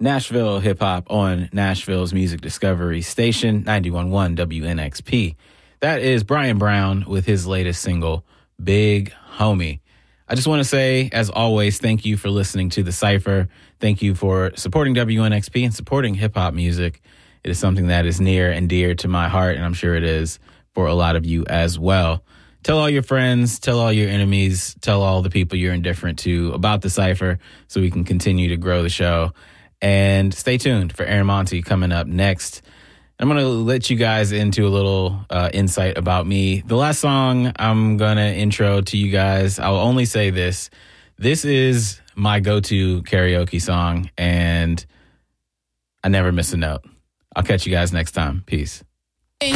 Nashville hip hop on Nashville's music discovery station, 91.1 WNXP. That is Brian Brown with his latest single, Big Homie. I just want to say, as always, thank you for listening to The Cypher. Thank you for supporting WNXP and supporting hip hop music. It is something that is near and dear to my heart, and I'm sure it is for a lot of you as well. Tell all your friends, tell all your enemies, tell all the people you're indifferent to about The Cypher so we can continue to grow the show. And stay tuned for Aaron Monty coming up next. I'm going to let you guys into a little insight about me. The last song I'm going to intro to you guys, I'll only say this. This is my go-to karaoke song, and I never miss a note. I'll catch you guys next time. Peace.